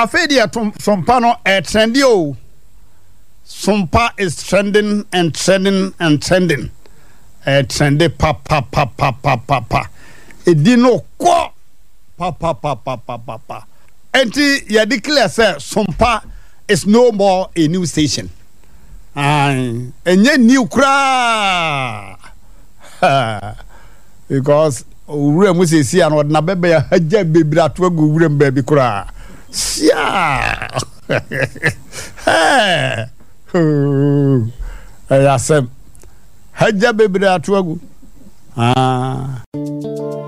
Afedia Sompa no trendy o. Sompa is trending and trending and trending. Trendy pa. Edino kwa pa. Enti ya declare say Sompa is no more a new station. Enye new kra. Because ure mu sesi an odna bebe ya haja bebri ato agu ure mbabi kra. Sia. Ayasem haja bebri ato agu.